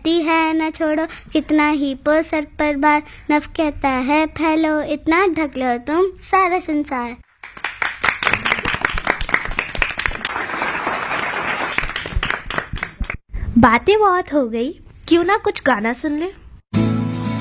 कहती है न छोड़ो, कितना ही पो सर पर बार, नभ कहता है फैलो, इतना ढक लो तुम सारा संसार। बातें बहुत हो गई, क्यों ना कुछ गाना सुन ले।